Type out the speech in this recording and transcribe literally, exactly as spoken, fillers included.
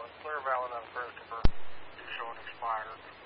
Clear Valley, not first convert. Do show it expired.